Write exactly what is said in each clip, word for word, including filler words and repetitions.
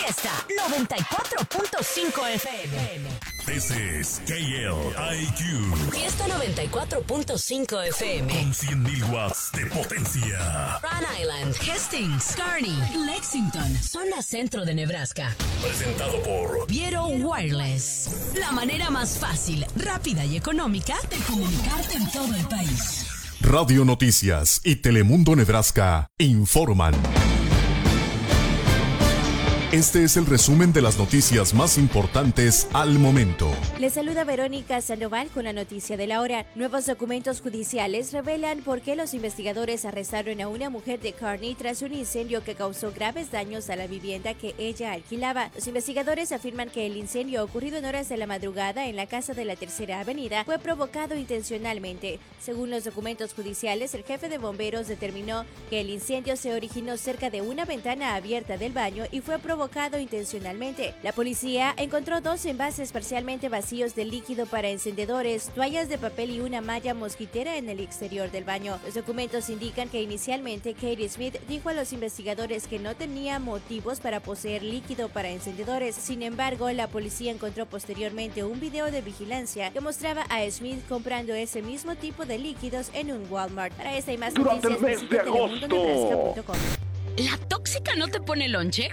Fiesta noventa y cuatro punto cinco F M. This is K L I Q. Fiesta noventa y cuatro punto cinco F M. Con cien mil watts de potencia. Rhode Island, Hastings, Kearney, Lexington, zona centro de Nebraska. Presentado por Viero Wireless. La manera más fácil, rápida y económica de comunicarte en todo el país. Radio Noticias y Telemundo Nebraska informan. Este es el resumen de las noticias más importantes al momento. Les saluda Verónica Sandoval con la noticia de la hora. Nuevos documentos judiciales revelan por qué los investigadores arrestaron a una mujer de Kearney tras un incendio que causó graves daños a la vivienda que ella alquilaba. Los investigadores afirman que el incendio ocurrido en horas de la madrugada en la casa de la Tercera Avenida fue provocado intencionalmente. Según los documentos judiciales, el jefe de bomberos determinó que el incendio se originó cerca de una ventana abierta del baño y fue provocado intencionalmente. La policía encontró dos envases parcialmente vacíos de líquido para encendedores, toallas de papel y una malla mosquitera en el exterior del baño. Los documentos indican que inicialmente Katie Smith dijo a los investigadores que no tenía motivos para poseer líquido para encendedores. Sin embargo, la policía encontró posteriormente un video de vigilancia que mostraba a Smith comprando ese mismo tipo de líquidos en un Walmart. Para esta y más Durante noticias, el mes de agosto. ¿La tóxica no te pone lonche?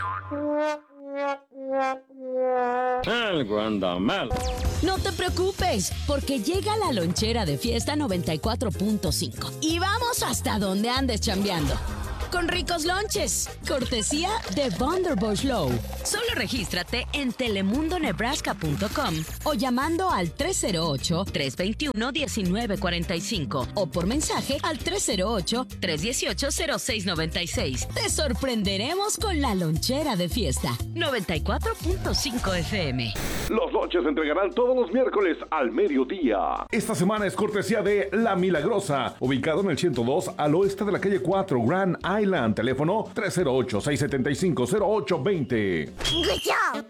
Algo anda mal. No te preocupes, porque llega la lonchera de Fiesta noventa y cuatro punto cinco y vamos hasta donde andes chambeando. Con ricos lonches, cortesía de Vonderbush Low. Solo regístrate en telemundo nebraska punto com o llamando al tres cero ocho, tres dos uno, uno nueve cuatro cinco o por mensaje al tres cero ocho, tres uno ocho, cero seis nueve seis. Te sorprenderemos con la lonchera de Fiesta noventa y cuatro punto cinco F M. Los lonches se entregarán todos los miércoles al mediodía. Esta semana es cortesía de La Milagrosa, ubicado en el ciento dos al oeste de la calle cuatro, Grand Island. Teléfono tres cero ocho, seis siete cinco, cero ocho dos cero. Good job.